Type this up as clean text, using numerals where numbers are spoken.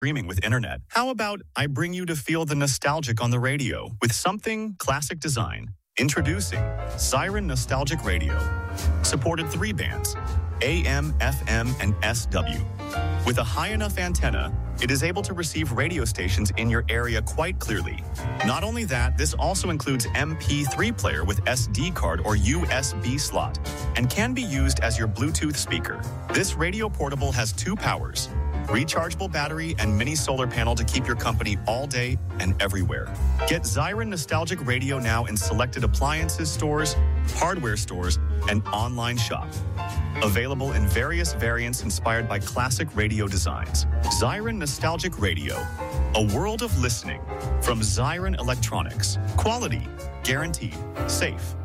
streaming with internet. How about I bring you to feel the nostalgic on the radio with something classic design? Introducing Siren Nostalgic Radio. Supported 3 bands, AM, FM, and SW. With a high enough antenna, it is able to receive radio stations in your area quite clearly. Not only that, this also includes MP3 player with SD card or USB slot and can be used as your Bluetooth speaker. This radio portable has 2 powers, rechargeable battery and mini solar panel to keep your company all day and everywhere. Get Siren Nostalgic Radio now in selected appliances stores, hardware stores, and online shop. Available in various variants inspired by classic radio designs. Siren Nostalgic Radio, a world of listening from Siren Electronics. Quality, guaranteed, safe,